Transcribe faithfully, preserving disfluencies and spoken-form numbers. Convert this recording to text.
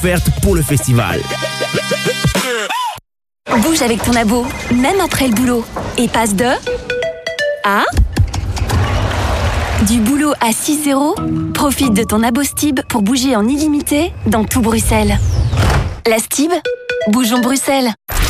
offerte pour le festival. Bouge avec ton abo, même après le boulot. Et passe de... à... du boulot à six euros. Profite de ton abo Stib pour bouger en illimité dans tout Bruxelles. La Stib, bougeons Bruxelles.